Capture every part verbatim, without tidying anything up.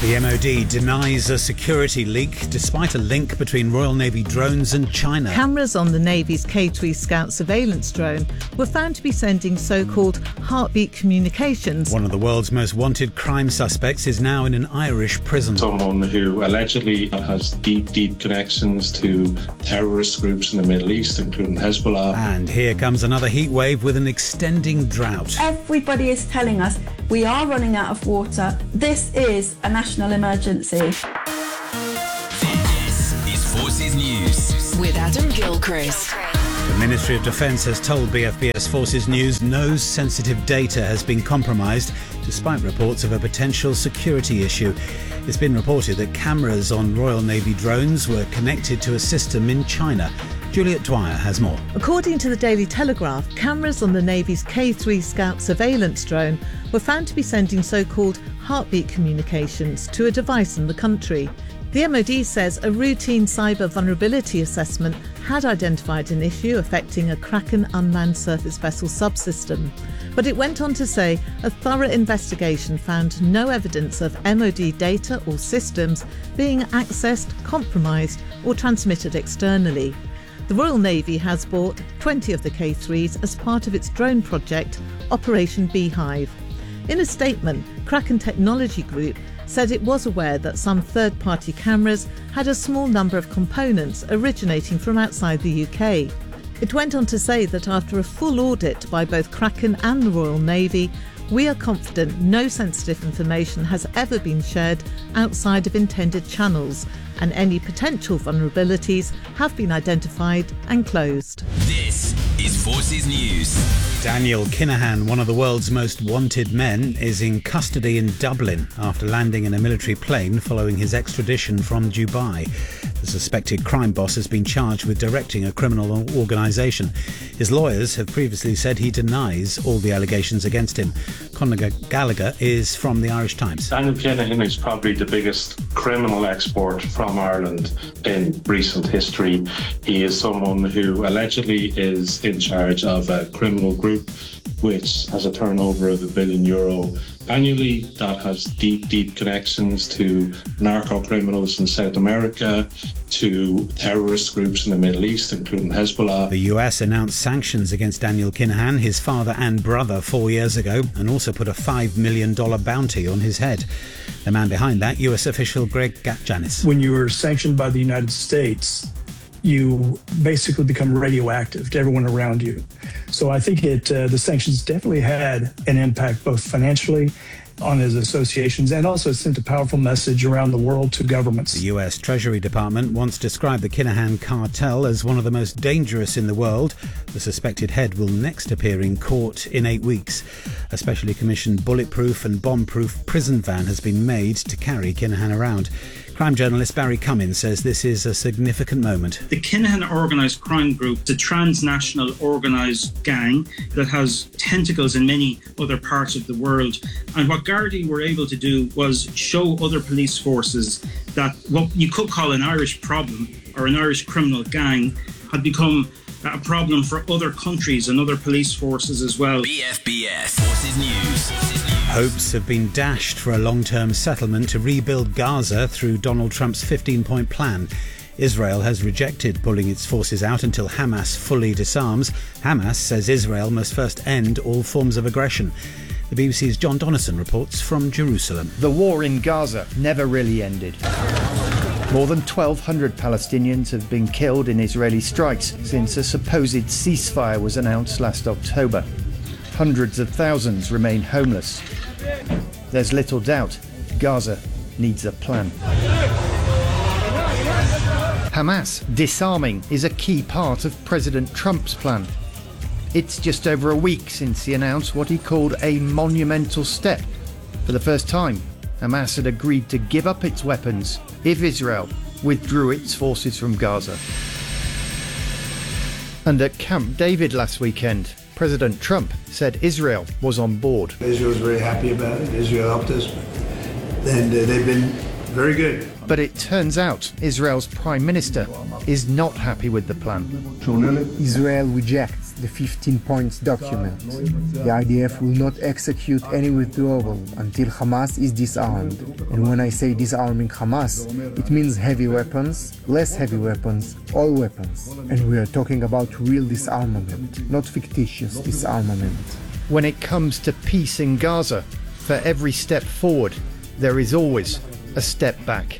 The M O D denies a security leak despite a link between Royal Navy drones and China. Cameras on the Navy's K three Scout surveillance drone were found to be sending so-called heartbeat communications. One of the world's most wanted crime suspects is now in an Irish prison. Someone who allegedly has deep, deep connections to terrorist groups in the Middle East, including Hezbollah. And here comes another heat wave with an extending drought. Everybody is telling us we are running out of water. This is a national emergency. This is Forces News with Adam Gilchrist. The Ministry of Defence has told B F B S Forces News no sensitive data has been compromised, despite reports of a potential security issue. It's been reported that cameras on Royal Navy drones were connected to a system in China. Juliet Dwyer has more. According to the Daily Telegraph, cameras on the Navy's K three Scout surveillance drone were found to be sending so-called heartbeat communications to a device in the country. The M O D says a routine cyber vulnerability assessment had identified an issue affecting a Kraken unmanned surface vessel subsystem. But it went on to say a thorough investigation found no evidence of M O D data or systems being accessed, compromised or transmitted externally. The Royal Navy has bought twenty of the K threes as part of its drone project, Operation Beehive. In a statement, Kraken Technology Group said it was aware that some third-party cameras had a small number of components originating from outside the U K. It went on to say that after a full audit by both Kraken and the Royal Navy, we are confident no sensitive information has ever been shared outside of intended channels, and any potential vulnerabilities have been identified and closed. This is Forces News. Daniel Kinahan, one of the world's most wanted men, is in custody in Dublin after landing in a military plane following his extradition from Dubai. The suspected crime boss has been charged with directing a criminal organisation. His lawyers have previously said he denies all the allegations against him. Conor Gallagher is from the Irish Times. Daniel Kinahan is probably the biggest criminal export from Ireland in recent history. He is someone who allegedly is in charge of a criminal group which has a turnover of a billion euro annually, that has deep, deep connections to narco-criminals in South America, to terrorist groups in the Middle East, including Hezbollah. The U S announced sanctions against Daniel Kinahan, his father and brother, four years ago, and also put a five million dollars bounty on his head. The man behind that, U S official Greg Gatjanis. When you are sanctioned by the United States, you basically become radioactive to everyone around you. So I think it uh, the sanctions definitely had an impact both financially on his associations, and also sent a powerful message around the world to governments. The U S Treasury Department once described the Kinahan cartel as one of the most dangerous in the world. The suspected head will next appear in court in eight weeks. A specially commissioned bulletproof and bomb-proof prison van has been made to carry Kinahan around. Crime journalist Barry Cummins says this is a significant moment. The Kinahan organised crime group is a transnational organised gang that has tentacles in many other parts of the world. And what Gardaí were able to do was show other police forces that what you could call an Irish problem or an Irish criminal gang had become a problem for other countries and other police forces as well. B F B S Forces News. Hopes have been dashed for a long-term settlement to rebuild Gaza through Donald Trump's fifteen-point plan. Israel has rejected pulling its forces out until Hamas fully disarms. Hamas says Israel must first end all forms of aggression. The B B C's John Donnison reports from Jerusalem. The war in Gaza never really ended. More than twelve hundred Palestinians have been killed in Israeli strikes since a supposed ceasefire was announced last October. Hundreds of thousands remain homeless. There's little doubt Gaza needs a plan. Hamas disarming is a key part of President Trump's plan. It's just over a week since he announced what he called a monumental step. For the first time, Hamas had agreed to give up its weapons if Israel withdrew its forces from Gaza. And at Camp David last weekend, President Trump said Israel was on board. Israel was very happy about it. Israel helped us, and uh, they've been very good. But it turns out Israel's Prime Minister is not happy with the plan. Israel rejects the fifteen points document. The I D F will not execute any withdrawal until Hamas is disarmed. And when I say disarming Hamas, it means heavy weapons, less heavy weapons, all weapons. And we are talking about real disarmament, not fictitious disarmament. When it comes to peace in Gaza, for every step forward, there is always a step back.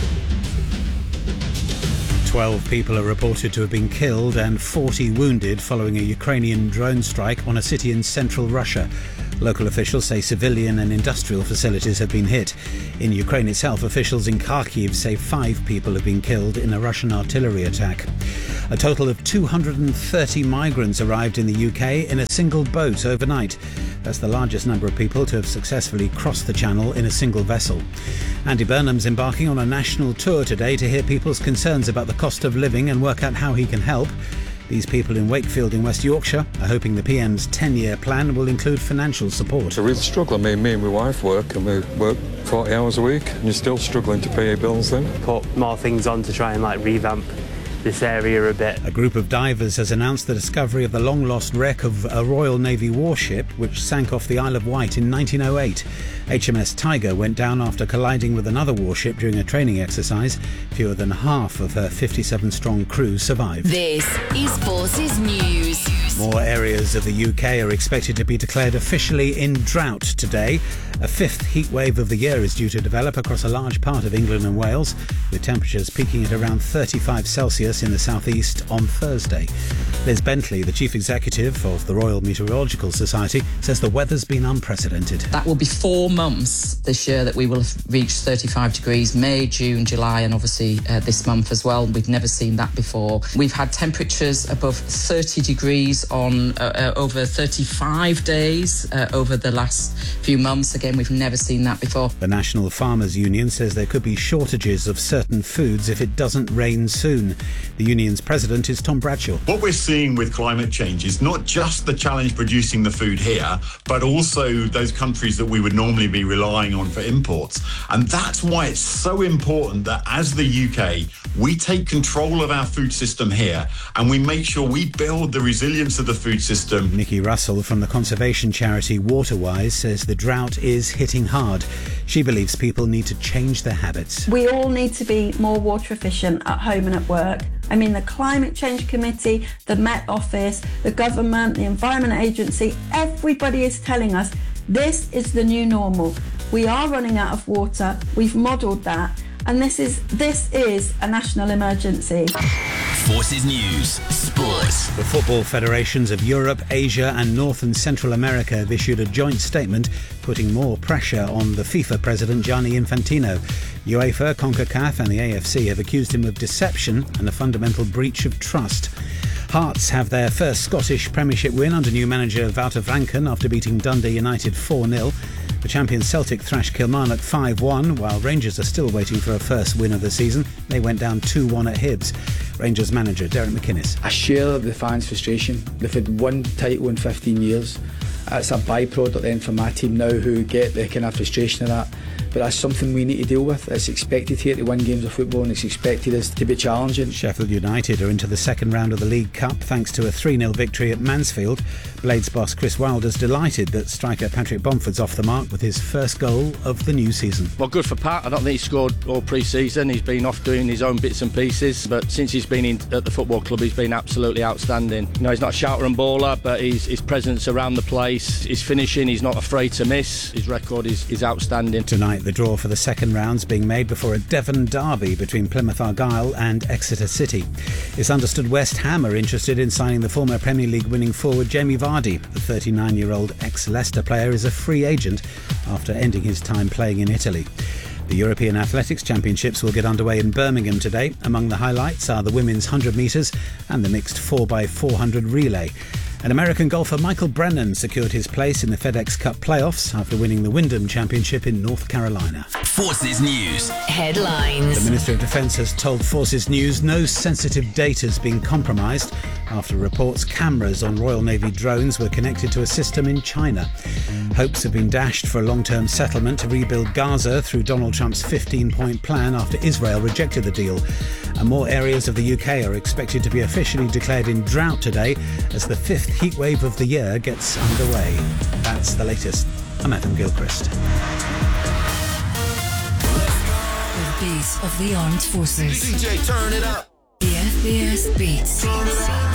Twelve people are reported to have been killed and forty wounded following a Ukrainian drone strike on a city in central Russia. Local officials say civilian and industrial facilities have been hit. In Ukraine itself, officials in Kharkiv say five people have been killed in a Russian artillery attack. A total of two hundred thirty migrants arrived in the U K in a single boat overnight. That's the largest number of people to have successfully crossed the Channel in a single vessel. Andy Burnham's embarking on a national tour today to hear people's concerns about the cost of living and work out how he can help. These people in Wakefield in West Yorkshire are hoping the P M's ten-year plan will include financial support. It's a real struggle. I mean, me and my wife work, and we work forty hours a week, and you're still struggling to pay your bills then. Put more things on to try and like revamp this area a bit. A group of divers has announced the discovery of the long-lost wreck of a Royal Navy warship which sank off the Isle of Wight in nineteen oh eight. H M S Tiger went down after colliding with another warship during a training exercise. Fewer than half of her fifty-seven-strong crew survived. This is Forces News. More areas of the U K are expected to be declared officially in drought today. A fifth heat wave of the year is due to develop across a large part of England and Wales, with temperatures peaking at around thirty-five Celsius in the southeast on Thursday. Liz Bentley, the chief executive of the Royal Meteorological Society, says the weather's been unprecedented. That will be four months this year that we will have reached thirty-five degrees, May, June, July, and obviously uh, this month as well. We've never seen that before. We've had temperatures above thirty degrees on uh, uh, over thirty-five days uh, over the last few months. Again, we've never seen that before. The National Farmers Union says there could be shortages of certain foods if it doesn't rain soon. The union's president is Tom Bradshaw. What we're seeing with climate change is not just the challenge producing the food here, but also those countries that we would normally be relying on for imports. And that's why it's so important that as the U K, we take control of our food system here and we make sure we build the resilience of the food system. Nikki Russell from the conservation charity Waterwise says the drought is hitting hard. She believes people need to change their habits. We all need to be more water efficient at home and at work. I mean, the Climate Change Committee, the Met Office, the government, the Environment Agency, everybody is telling us this is the new normal. We are running out of water. We've modelled that. And this is this is a national emergency. Forces News Sports. The football federations of Europe, Asia and North and Central America have issued a joint statement putting more pressure on the FIFA president Gianni Infantino. UEFA, CONCACAF and the A F C have accused him of deception and a fundamental breach of trust. Hearts have their first Scottish Premiership win under new manager Wouter Franken after beating Dundee United four nil. The champion Celtic thrashed Kilmarnock five one, while Rangers are still waiting for a first win of the season. They went down two one at Hibs. Rangers manager Derek McInnes. I share the fans' frustration. They've had one title in fifteen years. It's a byproduct then for my team now who get the kind of frustration of that. But that's something we need to deal with. It's expected here to win games of football and it's expected us to be challenging. Sheffield United are into the second round of the League Cup thanks to a three nil victory at Mansfield. Blades boss Chris Wilder's delighted that striker Patrick Bomford's off the mark with his first goal of the new season. Well, good for Pat. I don't think he scored all pre-season. He's been off doing his own bits and pieces, but since he's been in at the football club, he's been absolutely outstanding. You know, he's not a shouter and baller, but his, his presence around the place, his finishing, he's not afraid to miss. His record is, is outstanding. Tonight, the draw for the second round's being made before a Devon derby between Plymouth Argyle and Exeter City. It's understood West Ham are interested in signing the former Premier League winning forward Jamie Vardy. The thirty-nine-year-old ex-Leicester player is a free agent after ending his time playing in Italy. The European Athletics Championships will get underway in Birmingham today. Among the highlights are the women's one hundred metres and the mixed four by four hundred relay. And American golfer Michael Brennan secured his place in the FedEx Cup playoffs after winning the Wyndham Championship in North Carolina. Forces News Headlines. The Minister of Defence has told Forces News no sensitive data has been compromised after reports cameras on Royal Navy drones were connected to a system in China. Hopes have been dashed for a long-term settlement to rebuild Gaza through Donald Trump's fifteen-point plan after Israel rejected the deal. And more areas of the U K are expected to be officially declared in drought today as the fifth heatwave of the year gets underway. That's the latest. I'm Adam Gilchrist. The beat of the armed forces. D J, turn it up. The F B S Beats.